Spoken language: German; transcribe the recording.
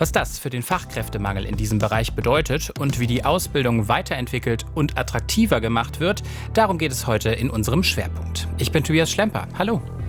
Was das für den Fachkräftemangel in diesem Bereich bedeutet und wie die Ausbildung weiterentwickelt und attraktiver gemacht wird, darum geht es heute in unserem Schwerpunkt. Ich bin Tobias Schlemper. Hallo.